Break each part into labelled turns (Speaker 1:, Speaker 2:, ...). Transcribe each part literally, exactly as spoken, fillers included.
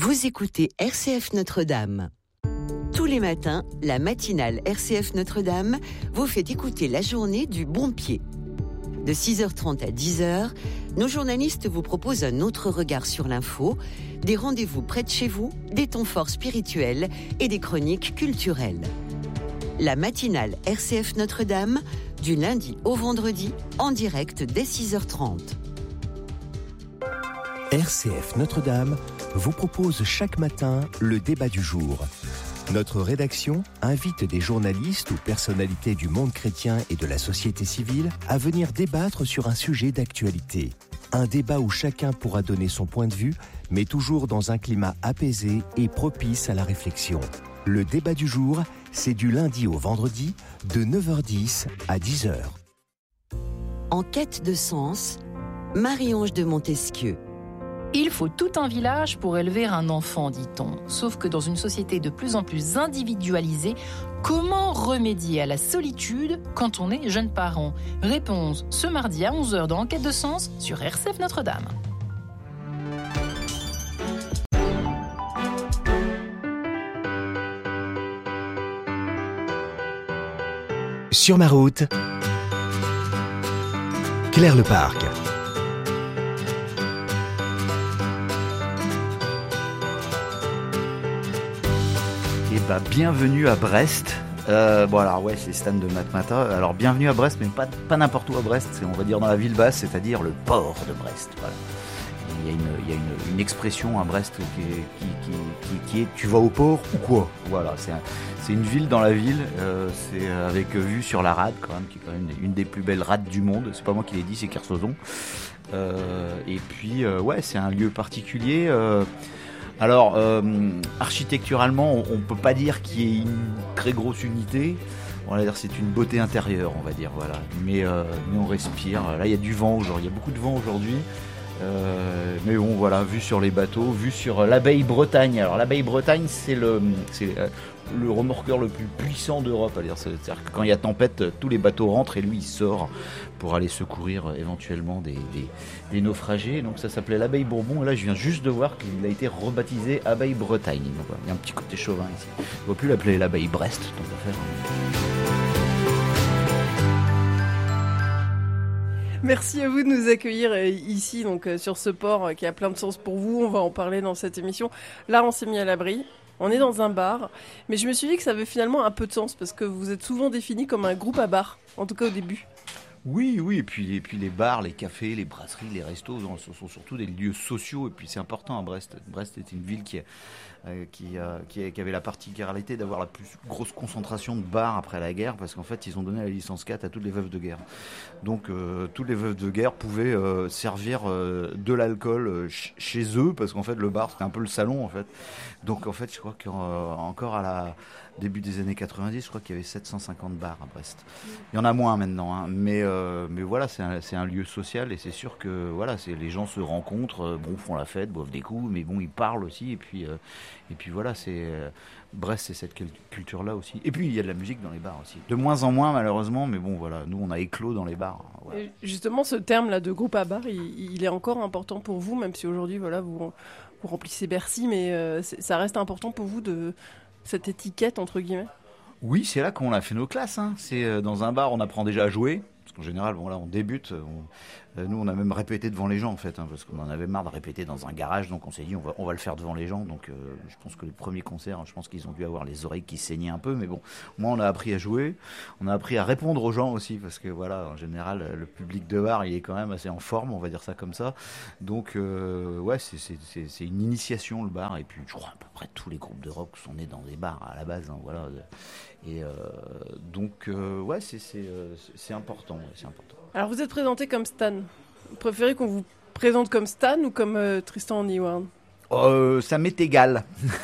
Speaker 1: Vous écoutez R C F Notre-Dame. Tous les matins, la matinale R C F Notre-Dame vous fait écouter la journée du bon pied. De six heures trente à dix heures, nos journalistes vous proposent un autre regard sur l'info, des rendez-vous près de chez vous, des temps forts spirituels et des chroniques culturelles. La matinale R C F Notre-Dame, du lundi au vendredi, en direct dès six heures trente.
Speaker 2: R C F Notre-Dame vous propose chaque matin le débat du jour. Notre rédaction invite des journalistes ou personnalités du monde chrétien et de la société civile à venir débattre sur un sujet d'actualité. Un débat où chacun pourra donner son point de vue, mais toujours dans un climat apaisé et propice à la réflexion. Le débat du jour, c'est du lundi au vendredi, de neuf heures dix à dix heures.
Speaker 1: En quête de sens, Marie-Ange de Montesquieu.
Speaker 3: Il faut tout un village pour élever un enfant, dit-on. Sauf que dans une société de plus en plus individualisée, comment remédier à la solitude quand on est jeune parent ? Réponse ce mardi à onze heures dans Enquête de sens sur R C F Notre-Dame.
Speaker 2: Sur ma route, Claire Le Parc.
Speaker 4: Eh ben, bienvenue à Brest. Euh, bon alors ouais, c'est Stan de Matmata. Alors bienvenue à Brest, mais pas, pas n'importe où à Brest. C'est, on va dire dans la ville basse, c'est-à-dire le port de Brest. Voilà. Il y a une, il y a une, une expression à Brest qui est, qui, qui, qui, qui est tu vas au port ou quoi. Voilà, c'est, un, c'est une ville dans la ville. Euh, c'est avec vue sur la rade quand même, qui est quand même une des plus belles rades du monde. C'est pas moi qui l'ai dit, c'est Kersozon. Euh, et puis euh, ouais, c'est un lieu particulier. Euh, Alors, euh, architecturalement, on ne peut pas dire qu'il y ait une très grosse unité. On va dire c'est une beauté intérieure, on va dire, voilà. Mais, euh, mais on respire. Là, il y a du vent aujourd'hui. Il y a beaucoup de vent aujourd'hui. Euh, mais bon, voilà, vue sur les bateaux, vue sur l'Abeille Bretagne. Alors, l'Abeille Bretagne, c'est le, c'est le remorqueur le plus puissant d'Europe. C'est-à-dire que quand il y a tempête, tous les bateaux rentrent et lui, il sort pour aller secourir éventuellement des, des, des naufragés. Donc ça s'appelait l'Abeille Bourbon. Et là, je viens juste de voir qu'il a été rebaptisé Abeille Bretagne. Donc, voilà, il y a un petit côté chauvin ici. On ne va plus l'appeler l'Abeille Brest, tant qu'à faire.
Speaker 5: Merci à vous de nous accueillir ici, donc sur ce port qui a plein de sens pour vous. On va en parler dans cette émission. Là, on s'est mis à l'abri. On est dans un bar. Mais je me suis dit que ça avait finalement un peu de sens parce que vous êtes souvent défini comme un groupe à bar, en tout cas au début.
Speaker 4: Oui, oui, et puis, et puis les bars, les cafés, les brasseries, les restos sont, sont surtout des lieux sociaux. Et puis c'est important à Brest. Brest est une ville qui, euh, qui, euh, qui, qui avait la particularité d'avoir la plus grosse concentration de bars après la guerre, parce qu'en fait, ils ont donné la licence quatre à toutes les veuves de guerre. Donc, euh, toutes les veuves de guerre pouvaient euh, servir euh, de l'alcool euh, ch- chez eux, parce qu'en fait, le bar, c'était un peu le salon, en fait. Donc, en fait, je crois qu'encore à la début des années quatre-vingt-dix, je crois qu'il y avait sept cent cinquante bars à Brest. Il y en a moins maintenant, hein, mais, euh, mais voilà, c'est un, c'est un lieu social et c'est sûr que voilà, c'est, les gens se rencontrent, euh, bon, font la fête, boivent des coups, mais bon, ils parlent aussi. Et puis, euh, et puis voilà, c'est, euh, Brest, c'est cette culture-là aussi. Et puis, il y a de la musique dans les bars aussi. De moins en moins, malheureusement, mais bon, voilà, nous, on a éclos dans les bars. Voilà.
Speaker 5: Et justement, ce terme-là de groupe à bar, il, il est encore important pour vous, même si aujourd'hui, voilà, vous, vous remplissez Bercy, mais euh, ça reste important pour vous de cette étiquette, entre guillemets.
Speaker 4: Oui, c'est là qu'on a fait nos classes. Hein. C'est euh, dans un bar, on apprend déjà à jouer. Parce qu'en général, bon, là, on débute. On, euh, nous, on a même répété devant les gens, en fait, hein, parce qu'on en avait marre de répéter dans un garage. Donc, on s'est dit, on va, on va le faire devant les gens. Donc, euh, je pense que les premiers concerts, je pense qu'ils ont dû avoir les oreilles qui saignaient un peu. Mais bon, moi, on a appris à jouer. On a appris à répondre aux gens aussi, parce que voilà, en général, le public de bar, il est quand même assez en forme, on va dire ça comme ça. Donc, euh, ouais, c'est, c'est, c'est, c'est une initiation, le bar. Et puis, je crois à peu près tous les groupes de rock sont nés dans des bars à la base. Hein, voilà. Et euh, donc, euh, ouais, c'est, c'est, euh, c'est important, ouais, c'est important.
Speaker 5: Alors, vous êtes présenté comme Stan. Vous préférez qu'on vous présente comme Stan ou comme euh, Tristan Neward ?
Speaker 4: Euh, ça m'est égal.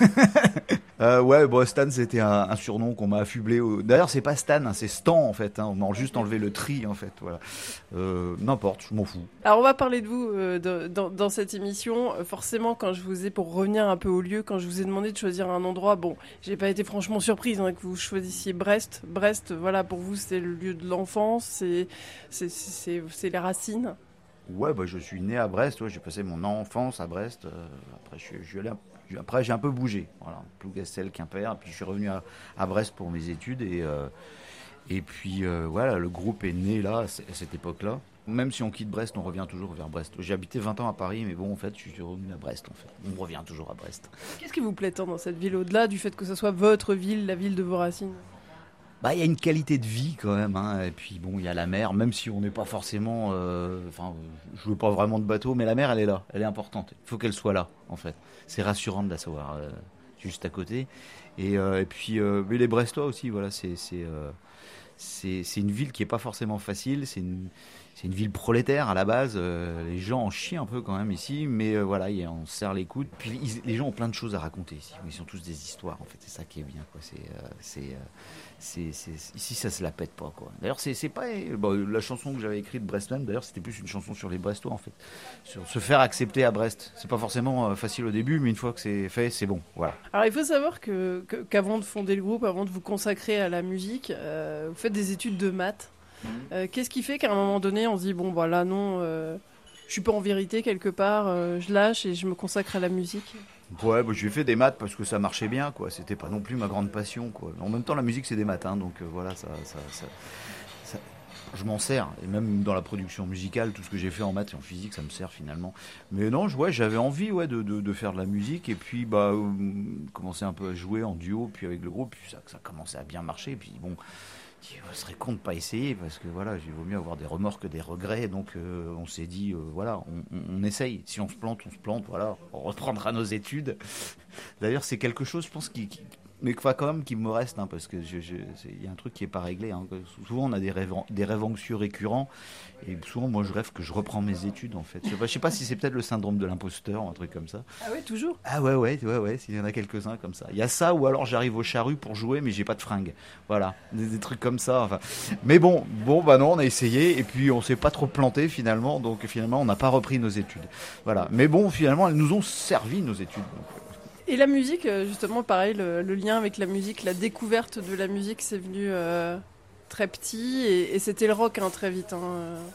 Speaker 4: euh, ouais, bon, Stan, c'était un, un surnom qu'on m'a affublé. Au... D'ailleurs, c'est pas Stan, hein, c'est Stan en fait. Hein. On m'a juste enlevé le tri en fait. Voilà. Euh, n'importe, je m'en fous.
Speaker 5: Alors, on va parler de vous euh, de, dans, dans cette émission. Euh, forcément, quand je vous ai, pour revenir un peu au lieu, quand je vous ai demandé de choisir un endroit, bon, j'ai pas été franchement surprise hein, que vous choisissiez Brest. Brest, voilà, pour vous, c'est le lieu de l'enfance, c'est, c'est, c'est, c'est les racines.
Speaker 4: Ouais, bah, je suis né à Brest, ouais, j'ai passé mon enfance à Brest. euh, après, je, suis- je suis allé un- je- après, j'ai un peu bougé. Voilà, Plougastel, Quimper, puis je suis revenu à, à Brest pour mes études. Et, euh, et puis, euh, voilà, le groupe est né là, à c- à cette époque-là. Même si on quitte Brest, on revient toujours vers Brest. J'ai habité vingt ans à Paris, mais bon, en fait, je suis revenu à Brest, en fait. On revient toujours à Brest.
Speaker 5: Qu'est-ce qui vous plaît tant dans cette ville, au-delà du fait que ce soit votre ville, la ville de vos racines?
Speaker 4: Bah, il y a une qualité de vie quand même, hein. Et puis bon, il y a la mer, même si on n'est pas forcément, euh, enfin, je veux pas vraiment de bateau, mais la mer, elle est là, elle est importante. Il faut qu'elle soit là, en fait. C'est rassurant de la savoir euh, juste à côté. Et, euh, et puis, euh, mais les Brestois aussi, voilà, c'est, c'est, euh, c'est, c'est une ville qui est pas forcément facile. C'est une, c'est une ville prolétaire à la base. euh, les gens en chient un peu quand même ici, mais euh, voilà, y a- on se serre les coudes. Puis ils- les gens ont plein de choses à raconter ici. Ils ont tous des histoires, en fait. C'est ça qui est bien, quoi. C'est, euh, c'est, euh, c'est, c'est- ici, ça se la pète pas, quoi. D'ailleurs, c'est, c'est pas bon, la chanson que j'avais écrite Brestman. D'ailleurs, c'était plus une chanson sur les Brestois, en fait, sur se faire accepter à Brest. C'est pas forcément euh, facile au début, mais une fois que c'est fait, c'est bon. Voilà.
Speaker 5: Alors il faut savoir que, que- qu'avant de fonder le groupe, avant de vous consacrer à la musique, euh, vous faites des études de maths. Euh, qu'est-ce qui fait qu'à un moment donné, on se dit bon voilà non, euh, je suis pas en vérité quelque part, euh, je lâche et je me consacre à la musique.
Speaker 4: Ouais, bah, j'ai fait des maths parce que ça marchait bien, quoi. C'était pas non plus ma grande passion, quoi. En même temps, la musique, c'est des maths, hein, donc euh, voilà, ça, ça, ça- ça- je m'en sers. Et même dans la production musicale, tout ce que j'ai fait en maths et en physique, ça me sert finalement. Mais non, je- ouais, j'avais envie, ouais, de, de, de faire de la musique et puis bah euh, commencer un peu à jouer en duo, puis avec le groupe, puis ça, ça commençait à bien marcher. Puis bon, je serais con de pas essayer parce que voilà, il vaut mieux avoir des remords que des regrets. Donc euh, on s'est dit, euh, voilà, on, on- on essaye. Si on se plante, on se plante. Voilà, on reprendra nos études. D'ailleurs, c'est quelque chose, je pense, qui, qui- mais enfin, quand même, qui me reste, hein, parce que je- je- c'est- il y a un truc qui est pas réglé. Hein. Souvent, on a des rêves, des rêves anxieux récurrents, et souvent, moi, je rêve que je reprends mes études, en fait. Je sais pas, je sais pas si c'est peut-être le syndrome de l'imposteur, ou un truc comme ça.
Speaker 5: Ah oui, toujours.
Speaker 4: Ah ouais, ouais, ouais, ouais, s'il y en a quelques-uns comme ça. Il y a ça, ou alors j'arrive au charru pour jouer, mais j'ai pas de fringues. Voilà, des, des trucs comme ça. Enfin. Mais bon, bon, bah non, on a essayé, et puis on s'est pas trop planté finalement, donc finalement, on n'a pas repris nos études. Voilà. Mais bon, finalement, elles nous ont servi nos études. Donc,
Speaker 5: Et la musique, euh, justement, pareil, le, le lien avec la musique, la découverte de la musique, c'est venu euh, très petit et, et c'était le rock hein, très vite. Hein.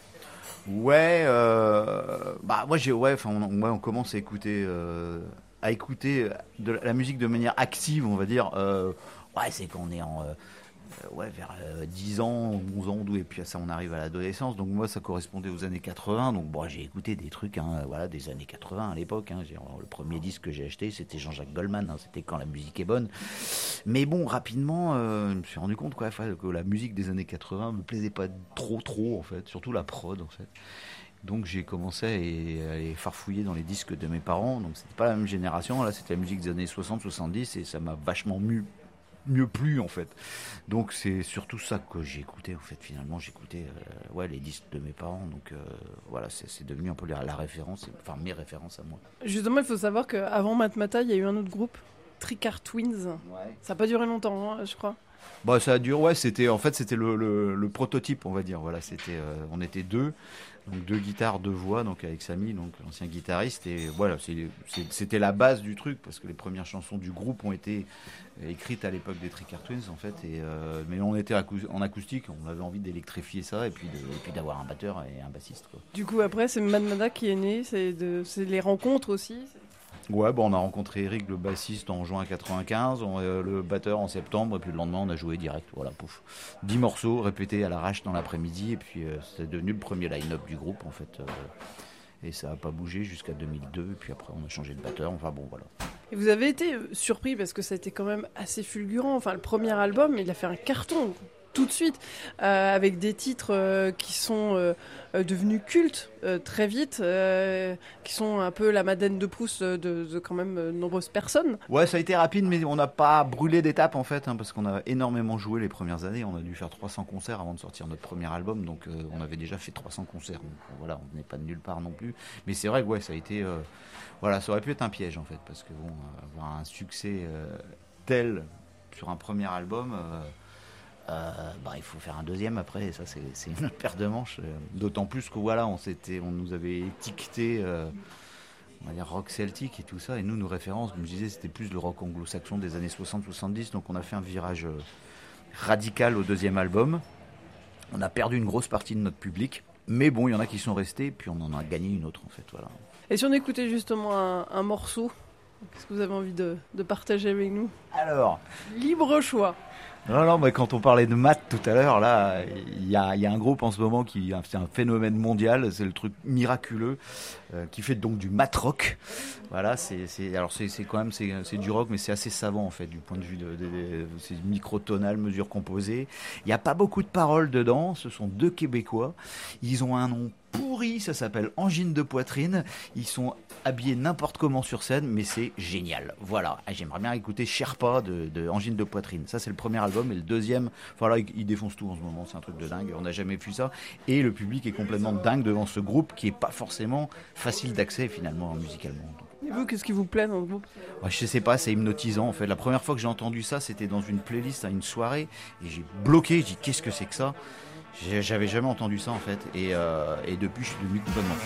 Speaker 4: Ouais, euh, bah moi j'ai ouais, enfin on, ouais, on commence à écouter euh, à écouter de la, la musique de manière active, on va dire. Euh, ouais, c'est qu'on est en euh, euh, ouais vers euh, dix ans, onze ans, d'où et puis ça on arrive à l'adolescence. Donc moi ça correspondait aux années quatre-vingts. Donc bon, j'ai écouté des trucs hein, voilà des années quatre-vingts à l'époque hein. J'ai, le premier disque que j'ai acheté, c'était Jean-Jacques Goldman, hein, c'était Quand la musique est bonne. Mais bon, rapidement, euh, je me suis rendu compte quoi, que la musique des années quatre-vingts me plaisait pas trop trop en fait, surtout la prod en fait. Donc j'ai commencé à aller farfouiller dans les disques de mes parents. Donc c'était pas la même génération, là c'était la musique des années soixante soixante-dix et ça m'a vachement mieux, mieux plu en fait. Donc c'est surtout ça que j'ai écouté en fait. Finalement j'écoutais euh, ouais, les disques de mes parents. Donc euh, voilà, c'est, c'est devenu un peu la, la référence, enfin mes références à moi.
Speaker 5: Justement, il faut savoir qu'avant Matmata, il y a eu un autre groupe, Tricard Twins.
Speaker 4: Ouais.
Speaker 5: Ça n'a pas duré longtemps, hein, je crois.
Speaker 4: Bah ça a duré, ouais, c'était en fait c'était le, le, le prototype, on va dire. Voilà, c'était, euh, on était deux, donc deux guitares, deux voix, donc avec Samy, donc l'ancien guitariste, et voilà, c'est, c'est, c'était la base du truc parce que les premières chansons du groupe ont été écrites à l'époque des Tricard Twins en fait, et euh, mais on était acou- en acoustique, on avait envie d'électrifier ça et puis de, et puis d'avoir un batteur et un bassiste quoi.
Speaker 5: Du coup, après, c'est Matmata qui est né, c'est, de, c'est les rencontres aussi.
Speaker 4: Ouais, bon, on a rencontré Eric, le bassiste, en juin quatre-vingt-quinze, on, euh, le batteur en septembre, et puis le lendemain, on a joué direct. Voilà, pouf. Dix morceaux répétés à l'arrache dans l'après-midi, et puis euh, c'est devenu le premier line-up du groupe, en fait. euh, et ça n'a pas bougé jusqu'à deux mille deux, et puis après, on a changé de batteur. Enfin bon, voilà.
Speaker 5: Et vous avez été euh, surpris parce que ça a été quand même assez fulgurant. Enfin, le premier album, il a fait un carton tout de suite, euh, avec des titres euh, qui sont euh, euh, devenus cultes euh, très vite, euh, qui sont un peu la Madeleine de Proust de, de quand même euh, nombreuses personnes.
Speaker 4: Ouais, ça a été rapide, mais on n'a pas brûlé d'étapes en fait, hein, parce qu'on a énormément joué les premières années. On a dû faire trois cents concerts avant de sortir notre premier album, donc euh, on avait déjà fait trois cents concerts. Donc euh, voilà, on n'est pas de nulle part non plus. Mais c'est vrai que ouais, ça a été, euh, voilà, ça aurait pu être un piège en fait, parce que bon, euh, avoir un succès euh, tel sur un premier album. Euh, Euh, bah, il faut faire un deuxième après, et ça c'est, c'est une paire de manches. Euh, d'autant plus que voilà, on, s'était, on nous avait étiqueté, euh, on va dire rock celtique et tout ça, et nous, nos références, comme je disais, c'était plus le rock anglo-saxon des années soixante soixante-dix, donc on a fait un virage euh, radical au deuxième album. On a perdu une grosse partie de notre public, Mais bon, il y en a qui sont restés, puis on en a gagné une autre en fait. Voilà.
Speaker 5: Et si on écoutait justement un, un morceau, qu'est-ce que vous avez envie de, de partager avec nous?
Speaker 4: Alors,
Speaker 5: libre choix.
Speaker 4: Non, non, mais quand on parlait de maths tout à l'heure, là, il y a, y a un groupe en ce moment qui, c'est un phénomène mondial, c'est le truc miraculeux, euh, qui fait donc du math rock. Voilà, c'est, c'est, alors c'est, c'est quand même, c'est, c'est du rock, mais c'est assez savant en fait, du point de vue de, de, de c'est microtonal, mesures composées. Il n'y a pas beaucoup de paroles dedans. Ce sont deux Québécois. Ils ont un nom pourri, ça s'appelle Angine de poitrine. Ils sont habillés n'importe comment sur scène, mais c'est génial. Voilà, j'aimerais bien écouter Sherpa de, de Angine de poitrine. Ça, c'est le premier album. Et le deuxième, voilà, ils défoncent tout en ce moment. C'est un truc de dingue. On n'a jamais vu ça. Et le public est complètement dingue devant ce groupe qui est pas forcément facile d'accès finalement musicalement.
Speaker 5: Et vous, qu'est-ce qui vous plaît dans ce groupe?
Speaker 4: Ouais, je sais pas, c'est hypnotisant en fait. La première fois que j'ai entendu ça, c'était dans une playlist à une soirée et j'ai bloqué. J'ai dit qu'est-ce que c'est que ça? J'avais jamais entendu ça en fait. Et, euh, et depuis, je suis devenu complètement